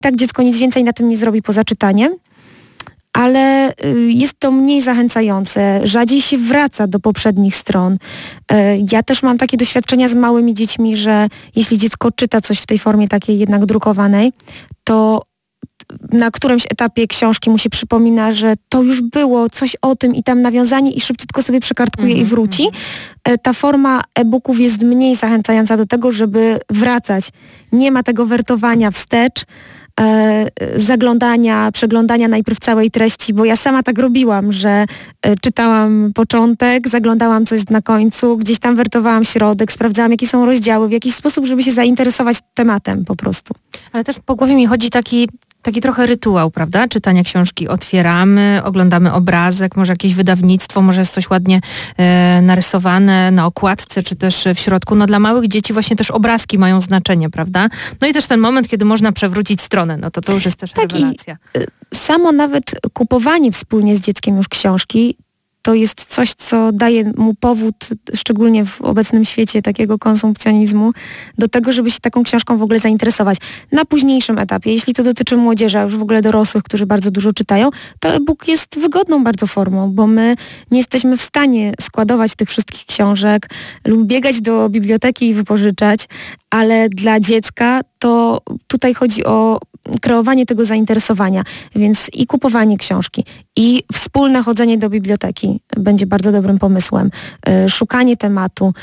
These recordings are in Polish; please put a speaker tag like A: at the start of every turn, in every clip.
A: tak dziecko nic więcej na tym nie zrobi poza czytaniem, ale jest to mniej zachęcające, rzadziej się wraca do poprzednich stron. Ja też mam takie doświadczenia z małymi dziećmi, że jeśli dziecko czyta coś w tej formie takiej jednak drukowanej, to na którymś etapie książki mu się przypomina, że to już było coś o tym i tam nawiązanie i szybciutko sobie przekartkuje i wróci. Ta forma e-booków jest mniej zachęcająca do tego, żeby wracać. Nie ma tego wertowania wstecz, zaglądania, przeglądania najpierw całej treści, bo ja sama tak robiłam, że czytałam początek, zaglądałam co jest na końcu, gdzieś tam wertowałam środek, sprawdzałam jakie są rozdziały, w jakiś sposób, żeby się zainteresować tematem po prostu.
B: Ale też po głowie mi chodzi taki trochę rytuał, prawda? Czytania książki. Otwieramy, oglądamy obrazek, może jakieś wydawnictwo, może jest coś ładnie narysowane na okładce, czy też w środku. No dla małych dzieci właśnie też obrazki mają znaczenie, prawda? No i też ten moment, kiedy można przewrócić stronę, no to już jest też rewelacja.
A: Samo nawet kupowanie wspólnie z dzieckiem już książki, to jest coś, co daje mu powód, szczególnie w obecnym świecie takiego konsumpcjonizmu, do tego, żeby się taką książką w ogóle zainteresować. Na późniejszym etapie, jeśli to dotyczy młodzieży, a już w ogóle dorosłych, którzy bardzo dużo czytają, to e-book jest wygodną bardzo formą, bo my nie jesteśmy w stanie składować tych wszystkich książek lub biegać do biblioteki i wypożyczać, ale dla dziecka to tutaj chodzi o kreowanie tego zainteresowania, więc i kupowanie książki, i wspólne chodzenie do biblioteki będzie bardzo dobrym pomysłem. Szukanie tematu,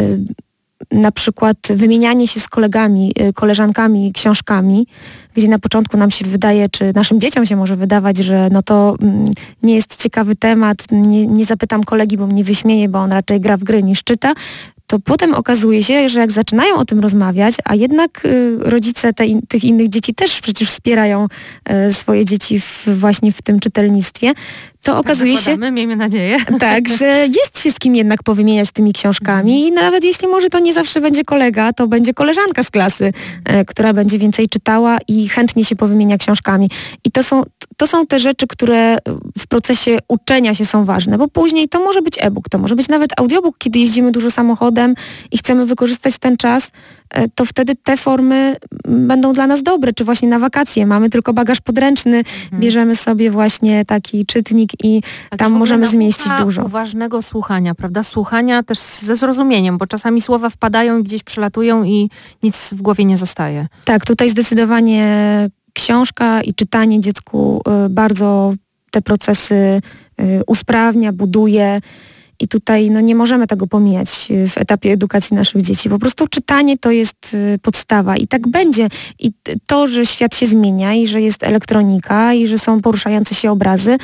A: na przykład wymienianie się z kolegami, koleżankami książkami, gdzie na początku nam się wydaje, czy naszym dzieciom się może wydawać, że no to nie jest ciekawy temat, nie zapytam kolegi, bo mnie wyśmieje, bo on raczej gra w gry niż czyta, to potem okazuje się, że jak zaczynają o tym rozmawiać, a jednak rodzice tych innych dzieci też przecież wspierają swoje dzieci właśnie w tym czytelnictwie, to okazuje się,
B: miejmy nadzieję.
A: Tak, że jest się z kim jednak powymieniać tymi książkami i nawet jeśli może to nie zawsze będzie kolega, to będzie koleżanka z klasy, która będzie więcej czytała i chętnie się powymienia książkami. I to są te rzeczy, które w procesie uczenia się są ważne, bo później to może być e-book, to może być nawet audiobook, kiedy jeździmy dużo samochodem i chcemy wykorzystać ten czas, to wtedy te formy będą dla nas dobre, czy właśnie na wakacje. Mamy tylko bagaż podręczny, bierzemy sobie właśnie taki czytnik i tam możemy zmieścić dużo.
B: Uważnego słuchania, prawda? Słuchania też ze zrozumieniem, bo czasami słowa wpadają i gdzieś przelatują i nic w głowie nie zostaje.
A: Tak, tutaj zdecydowanie książka i czytanie dziecku bardzo te procesy usprawnia, buduje. I tutaj nie możemy tego pomijać w etapie edukacji naszych dzieci. Po prostu czytanie to jest podstawa i tak będzie. I to, że świat się zmienia i że jest elektronika i że są poruszające się obrazy,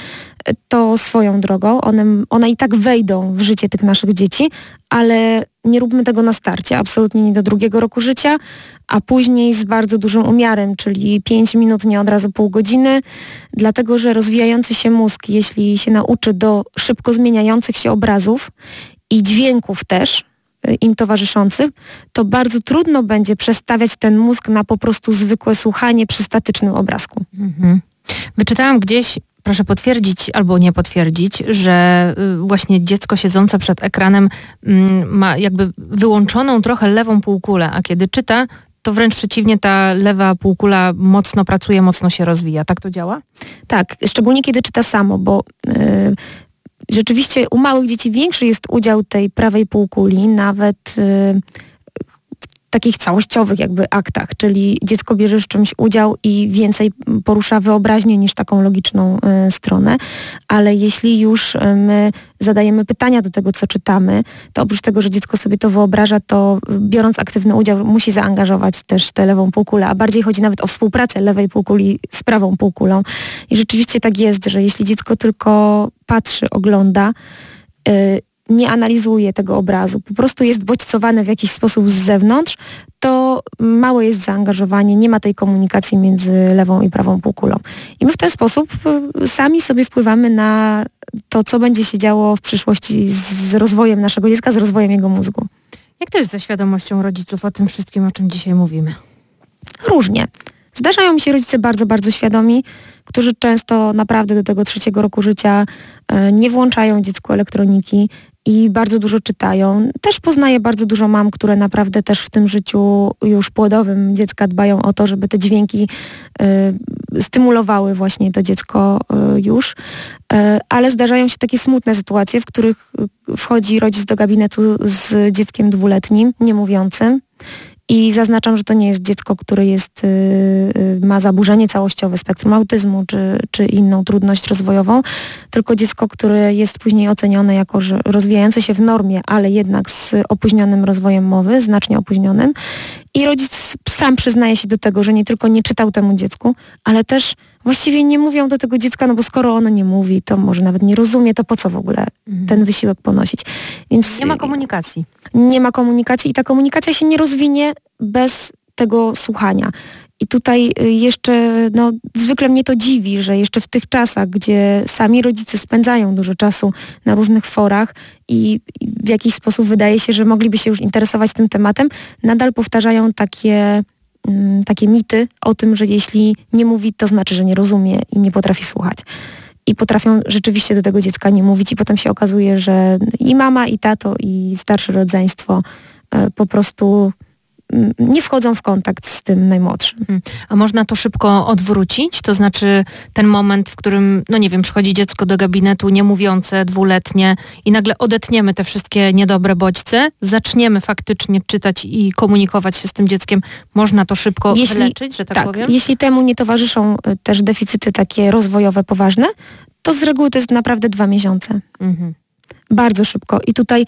A: to swoją drogą. One i tak wejdą w życie tych naszych dzieci, ale nie róbmy tego na starcie, absolutnie nie do 2 roku życia, a później z bardzo dużym umiarem, czyli 5 minut, nie od razu pół godziny, dlatego że rozwijający się mózg, jeśli się nauczy do szybko zmieniających się obrazów i dźwięków też, im towarzyszących, to bardzo trudno będzie przestawiać ten mózg na po prostu zwykłe słuchanie przy statycznym obrazku.
B: Wyczytałam gdzieś, proszę potwierdzić albo nie potwierdzić, że właśnie dziecko siedzące przed ekranem ma jakby wyłączoną trochę lewą półkulę, a kiedy czyta, to wręcz przeciwnie, ta lewa półkula mocno pracuje, mocno się rozwija. Tak to działa?
A: Tak, szczególnie kiedy czyta samo, bo rzeczywiście u małych dzieci większy jest udział tej prawej półkuli, nawet takich całościowych jakby aktach, czyli dziecko bierze w czymś udział i więcej porusza wyobraźnię niż taką logiczną stronę, ale jeśli już my zadajemy pytania do tego, co czytamy, to oprócz tego, że dziecko sobie to wyobraża, to biorąc aktywny udział musi zaangażować też tę lewą półkulę, a bardziej chodzi nawet o współpracę lewej półkuli z prawą półkulą. I rzeczywiście tak jest, że jeśli dziecko tylko patrzy, ogląda, nie analizuje tego obrazu, po prostu jest bodźcowane w jakiś sposób z zewnątrz, to małe jest zaangażowanie, nie ma tej komunikacji między lewą i prawą półkulą. I my w ten sposób sami sobie wpływamy na to, co będzie się działo w przyszłości z rozwojem naszego dziecka, z rozwojem jego mózgu.
B: Jak to jest ze świadomością rodziców o tym wszystkim, o czym dzisiaj mówimy?
A: Różnie. Zdarzają mi się rodzice bardzo, bardzo świadomi, którzy często naprawdę do tego 3 roku życia nie włączają dziecku elektroniki, i bardzo dużo czytają. Też poznaję bardzo dużo mam, które naprawdę też w tym życiu już płodowym dziecka dbają o to, żeby te dźwięki stymulowały właśnie to dziecko już. Ale zdarzają się takie smutne sytuacje, w których wchodzi rodzic do gabinetu z dzieckiem 2-letnim, niemówiącym. I zaznaczam, że to nie jest dziecko, które ma zaburzenie całościowe spektrum autyzmu czy inną trudność rozwojową, tylko dziecko, które jest później ocenione jako że rozwijające się w normie, ale jednak z opóźnionym rozwojem mowy, znacznie opóźnionym. I rodzic sam przyznaje się do tego, że nie tylko nie czytał temu dziecku, ale też właściwie nie mówią do tego dziecka, no bo skoro ono nie mówi, to może nawet nie rozumie, to po co w ogóle ten wysiłek ponosić. Więc
B: nie ma komunikacji.
A: Nie ma komunikacji i ta komunikacja się nie rozwinie bez tego słuchania. I tutaj jeszcze, zwykle mnie to dziwi, że jeszcze w tych czasach, gdzie sami rodzice spędzają dużo czasu na różnych forach i w jakiś sposób wydaje się, że mogliby się już interesować tym tematem, nadal powtarzają takie mity o tym, że jeśli nie mówi, to znaczy, że nie rozumie i nie potrafi słuchać. I potrafią rzeczywiście do tego dziecka nie mówić i potem się okazuje, że i mama, i tato, i starsze rodzeństwo po prostu nie wchodzą w kontakt z tym najmłodszym.
B: A można to szybko odwrócić? To znaczy ten moment, w którym, przychodzi dziecko do gabinetu niemówiące, 2-letnie i nagle odetniemy te wszystkie niedobre bodźce, zaczniemy faktycznie czytać i komunikować się z tym dzieckiem. Można to szybko wyleczyć, że tak powiem?
A: Jeśli temu nie towarzyszą też deficyty takie rozwojowe poważne, to z reguły to jest naprawdę 2 miesiące. Bardzo szybko. I tutaj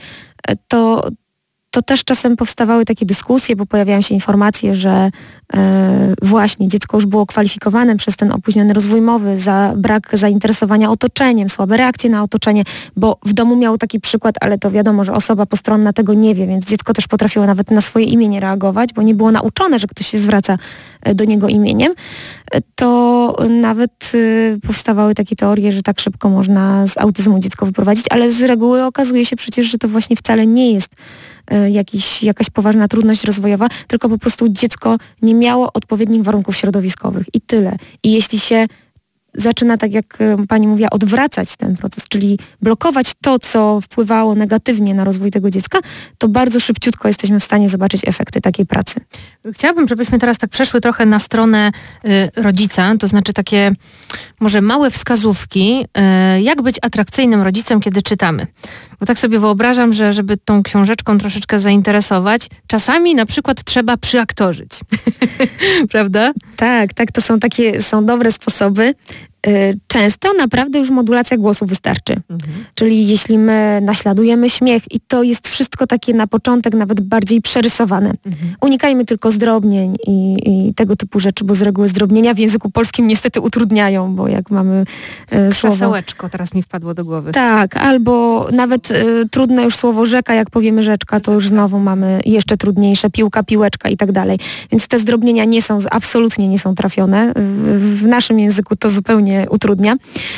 A: to też czasem powstawały takie dyskusje, bo pojawiają się informacje, że właśnie dziecko już było kwalifikowane przez ten opóźniony rozwój mowy za brak zainteresowania otoczeniem, słabe reakcje na otoczenie, bo w domu miał taki przykład, ale to wiadomo, że osoba postronna tego nie wie, więc dziecko też potrafiło nawet na swoje imię nie reagować, bo nie było nauczone, że ktoś się zwraca do niego imieniem, to nawet powstawały takie teorie, że tak szybko można z autyzmu dziecko wyprowadzić, ale z reguły okazuje się przecież, że to właśnie wcale nie jest jakaś poważna trudność rozwojowa, tylko po prostu dziecko nie miało odpowiednich warunków środowiskowych i tyle. I jeśli się zaczyna, tak jak pani mówiła, odwracać ten proces, czyli blokować to, co wpływało negatywnie na rozwój tego dziecka, to bardzo szybciutko jesteśmy w stanie zobaczyć efekty takiej pracy.
B: Chciałabym, żebyśmy teraz tak przeszły trochę na stronę rodzica, to znaczy takie może małe wskazówki, jak być atrakcyjnym rodzicem, kiedy czytamy. Bo tak sobie wyobrażam, że żeby tą książeczką troszeczkę zainteresować, czasami na przykład trzeba przyaktorzyć. Prawda?
A: Tak, to są dobre sposoby. Często naprawdę już modulacja głosu wystarczy. Czyli jeśli my naśladujemy śmiech i to jest wszystko takie na początek nawet bardziej przerysowane. Unikajmy tylko zdrobnień i tego typu rzeczy, bo z reguły zdrobnienia w języku polskim niestety utrudniają, bo jak mamy słowo...
B: Krzesełeczko teraz mi wpadło do głowy.
A: Tak, albo nawet trudne już słowo rzeka, jak powiemy rzeczka, to już znowu mamy jeszcze trudniejsze, piłka, piłeczka i tak dalej. Więc te zdrobnienia absolutnie nie są trafione. W naszym języku to zupełnie utrudnia.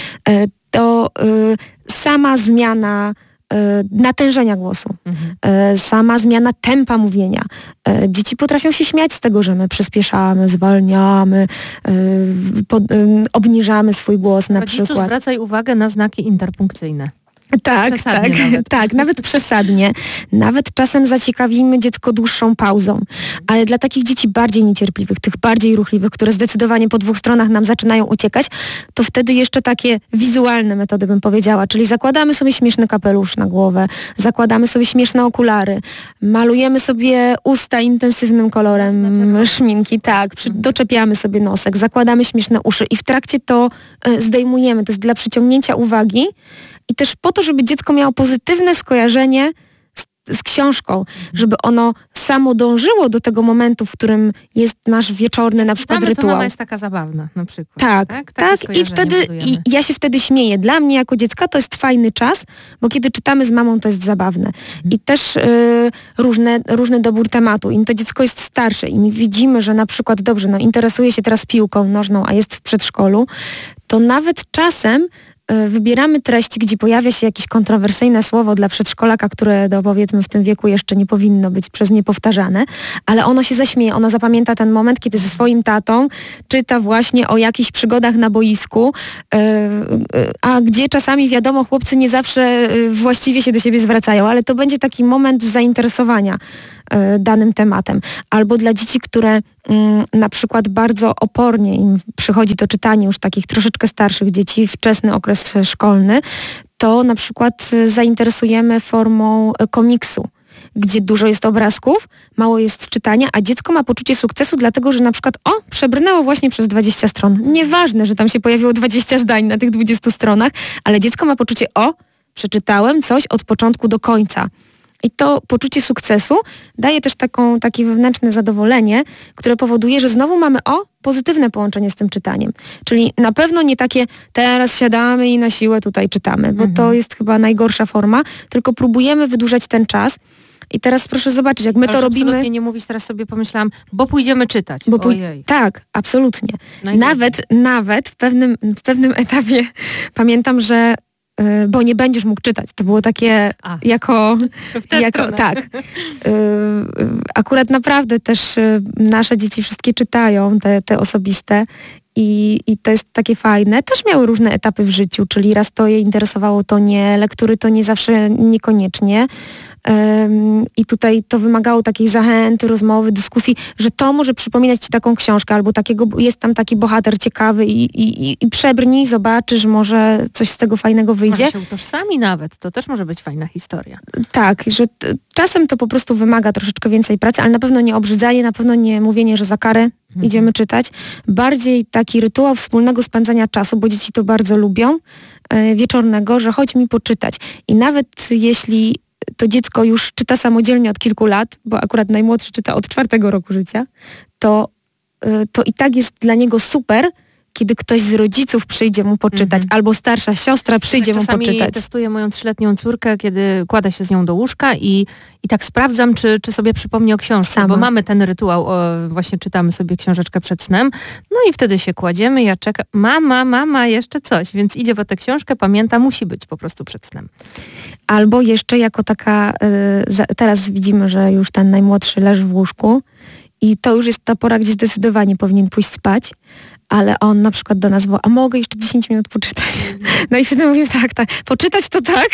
A: To sama zmiana natężenia głosu, sama zmiana tempa mówienia. Dzieci potrafią się śmiać z tego, że my przyspieszamy, zwalniamy, obniżamy swój głos na
B: przykład.
A: przykład.
B: Zwracaj uwagę na znaki interpunkcyjne.
A: Nawet przesadnie. Nawet czasem zaciekawimy dziecko dłuższą pauzą. Ale dla takich dzieci bardziej niecierpliwych, tych bardziej ruchliwych, które zdecydowanie po 2 stronach nam zaczynają uciekać, to wtedy jeszcze takie wizualne metody bym powiedziała, czyli zakładamy sobie śmieszny kapelusz na głowę, zakładamy sobie śmieszne okulary, malujemy sobie usta intensywnym kolorem szminki, doczepiamy sobie nosek, zakładamy śmieszne uszy i w trakcie to zdejmujemy. To jest dla przyciągnięcia uwagi i też po to, żeby dziecko miało pozytywne skojarzenie z książką, żeby ono samo dążyło do tego momentu, w którym jest nasz wieczorny na przykład rytuał.
B: Mama jest taka zabawna na przykład.
A: Tak. I wtedy ja się wtedy śmieję. Dla mnie jako dziecka to jest fajny czas, bo kiedy czytamy z mamą, to jest zabawne. I też różny dobór tematu. Im to dziecko jest starsze i widzimy, że na przykład interesuje się teraz piłką nożną, a jest w przedszkolu, to nawet czasem wybieramy treści, gdzie pojawia się jakieś kontrowersyjne słowo dla przedszkolaka, które powiedzmy w tym wieku jeszcze nie powinno być przez nie powtarzane, ale ono się zaśmieje, ono zapamięta ten moment, kiedy ze swoim tatą czyta właśnie o jakichś przygodach na boisku, a gdzie czasami wiadomo, chłopcy nie zawsze właściwie się do siebie zwracają, ale to będzie taki moment zainteresowania danym tematem. Albo dla dzieci, które na przykład bardzo opornie im przychodzi to czytanie już takich troszeczkę starszych dzieci, wczesny okres szkolny, to na przykład zainteresujemy formą komiksu, gdzie dużo jest obrazków, mało jest czytania, a dziecko ma poczucie sukcesu, dlatego że na przykład przebrnęło właśnie przez 20 stron. Nieważne, że tam się pojawiło 20 zdań na tych 20 stronach, ale dziecko ma poczucie, przeczytałem coś od początku do końca. I to poczucie sukcesu daje też takie wewnętrzne zadowolenie, które powoduje, że znowu mamy pozytywne połączenie z tym czytaniem. Czyli na pewno nie takie teraz siadamy i na siłę tutaj czytamy, bo to jest chyba najgorsza forma, tylko próbujemy wydłużać ten czas. I teraz proszę zobaczyć, jak my to robimy...
B: Absolutnie nie mówić, teraz sobie pomyślałam, bo pójdziemy czytać.
A: Tak, absolutnie. Nawet w pewnym etapie pamiętam, że bo nie będziesz mógł czytać. To było takie tak. Akurat naprawdę też nasze dzieci wszystkie czytają, te osobiste i to jest takie fajne. Też miały różne etapy w życiu, czyli raz to je interesowało, to nie, lektury to nie zawsze niekoniecznie. I tutaj to wymagało takiej zachęty, rozmowy, dyskusji, że to może przypominać ci taką książkę, albo jest tam taki bohater ciekawy i przebrnij, zobaczysz, może coś z tego fajnego wyjdzie.
B: Może się utożsami nawet, to też może być fajna historia.
A: Tak, że czasem to po prostu wymaga troszeczkę więcej pracy, ale na pewno nie obrzydzanie, na pewno nie mówienie, że za karę idziemy czytać. Bardziej taki rytuał wspólnego spędzania czasu, bo dzieci to bardzo lubią, wieczornego, że chodź mi poczytać. I nawet jeśli to dziecko już czyta samodzielnie od kilku lat, bo akurat najmłodszy czyta od 4 roku życia, to i tak jest dla niego super, kiedy ktoś z rodziców przyjdzie mu poczytać, albo starsza siostra przyjdzie mu poczytać.
B: Czasami testuję moją 3-letnią córkę, kiedy kładę się z nią do łóżka i tak sprawdzam, czy sobie przypomni o książce, bo mamy ten rytuał, właśnie czytamy sobie książeczkę przed snem, no i wtedy się kładziemy, ja czekam, mama, jeszcze coś, więc idzie po tę książkę, pamięta, musi być po prostu przed snem.
A: Albo jeszcze jako taka, teraz widzimy, że już ten najmłodszy leży w łóżku i to już jest ta pora, gdzie zdecydowanie powinien pójść spać, ale on na przykład do nas woła, a mogę jeszcze 10 minut poczytać? No i wtedy mówię, tak, poczytać to tak,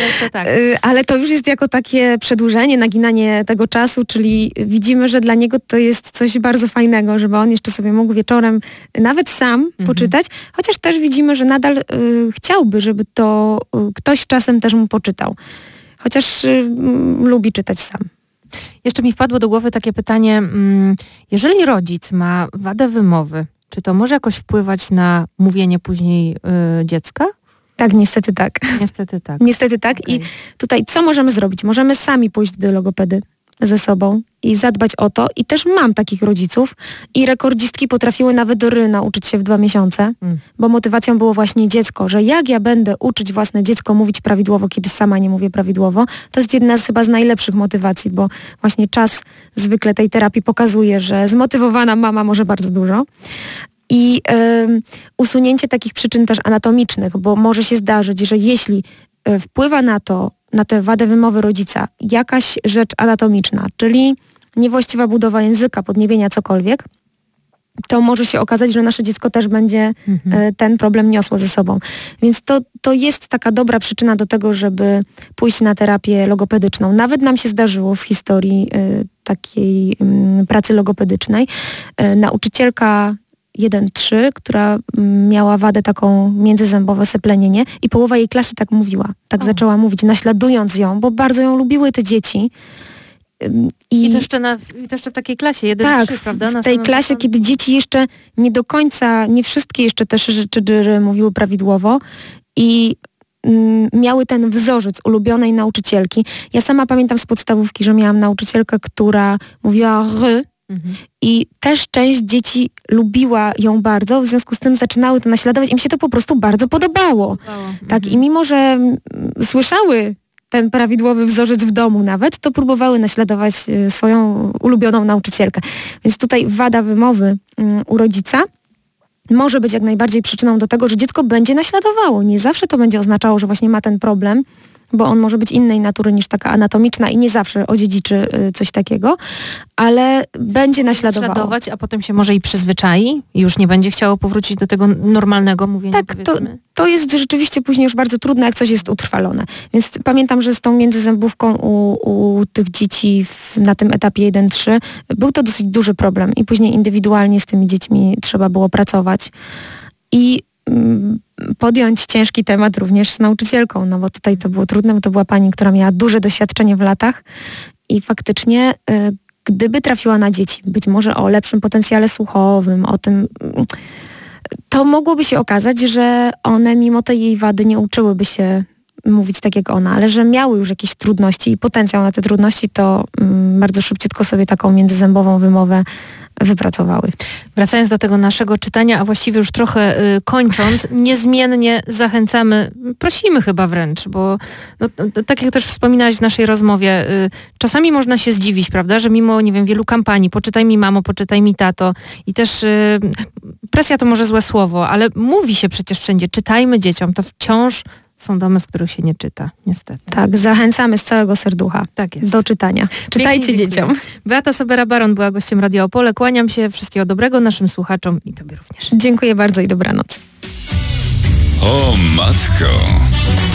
A: ale to już jest jako takie przedłużenie, naginanie tego czasu, czyli widzimy, że dla niego to jest coś bardzo fajnego, żeby on jeszcze sobie mógł wieczorem nawet sam poczytać, chociaż też widzimy, że nadal chciałby, żeby to ktoś czasem też mu poczytał, chociaż lubi czytać sam.
B: Jeszcze mi wpadło do głowy takie pytanie, jeżeli rodzic ma wadę wymowy, czy to może jakoś wpływać na mówienie później dziecka?
A: Tak, niestety tak. Niestety tak. Okay. I tutaj co możemy zrobić? Możemy sami pójść do logopedy ze sobą i zadbać o to. I też mam takich rodziców i rekordzistki potrafiły nawet do ry nauczyć się w 2 miesiące, bo motywacją było właśnie dziecko, że jak ja będę uczyć własne dziecko mówić prawidłowo, kiedy sama nie mówię prawidłowo, to jest jedna chyba z najlepszych motywacji, bo właśnie czas zwykle tej terapii pokazuje, że zmotywowana mama może bardzo dużo. I usunięcie takich przyczyn też anatomicznych, bo może się zdarzyć, że jeśli wpływa na tę wadę wymowy rodzica jakaś rzecz anatomiczna, czyli niewłaściwa budowa języka, podniebienia, cokolwiek, to może się okazać, że nasze dziecko też będzie ten problem niosło ze sobą. Więc to jest taka dobra przyczyna do tego, żeby pójść na terapię logopedyczną. Nawet nam się zdarzyło w historii takiej pracy logopedycznej. Nauczycielka 1-3, która miała wadę taką międzyzębowe seplenienie i połowa jej klasy tak mówiła. Tak zaczęła mówić, naśladując ją, bo bardzo ją lubiły te dzieci.
B: I to jeszcze w takiej klasie 1-3,
A: tak,
B: prawda?
A: W tej klasie, kiedy dzieci jeszcze nie do końca, nie wszystkie jeszcze też rzeczy mówiły prawidłowo i miały ten wzorzec ulubionej nauczycielki. Ja sama pamiętam z podstawówki, że miałam nauczycielkę, która mówiła ry, i też część dzieci lubiła ją bardzo, w związku z tym zaczynały to naśladować. Im się to po prostu bardzo podobało. Tak, i mimo, że słyszały ten prawidłowy wzorzec w domu nawet, to próbowały naśladować swoją ulubioną nauczycielkę. Więc tutaj wada wymowy u rodzica może być jak najbardziej przyczyną do tego, że dziecko będzie naśladowało. Nie zawsze to będzie oznaczało, że właśnie ma ten problem, bo on może być innej natury niż taka anatomiczna i nie zawsze odziedziczy coś takiego, ale będzie naśladowało.
B: A potem się może i przyzwyczai i już nie będzie chciało powrócić do tego normalnego mówienia,
A: tak, to jest rzeczywiście później już bardzo trudne, jak coś jest utrwalone. Więc pamiętam, że z tą międzyzębówką u tych dzieci na tym etapie 1-3 był to dosyć duży problem i później indywidualnie z tymi dziećmi trzeba było pracować. I podjąć ciężki temat również z nauczycielką, no bo tutaj to było trudne, bo to była pani, która miała duże doświadczenie w latach i faktycznie gdyby trafiła na dzieci, być może o lepszym potencjale słuchowym, o tym, to mogłoby się okazać, że one mimo tej jej wady nie uczyłyby się mówić tak jak ona, ale że miały już jakieś trudności i potencjał na te trudności, to bardzo szybciutko sobie taką międzyzębową wymowę wypracowały.
B: Wracając do tego naszego czytania, a właściwie już trochę kończąc, niezmiennie zachęcamy, prosimy chyba wręcz, bo tak jak też wspominałaś w naszej rozmowie, czasami można się zdziwić, prawda, że mimo, nie wiem, wielu kampanii, poczytaj mi mamo, poczytaj mi tato i też presja to może złe słowo, ale mówi się przecież wszędzie, czytajmy dzieciom, to wciąż są domy, w których się nie czyta, niestety.
A: Tak, zachęcamy z całego serducha do czytania. Czytajcie dzieciom.
B: Beata Sobera-Baron była gościem Radia Opole. Kłaniam się, wszystkiego dobrego naszym słuchaczom i tobie również.
A: Dziękuję bardzo i dobranoc.
C: O matko!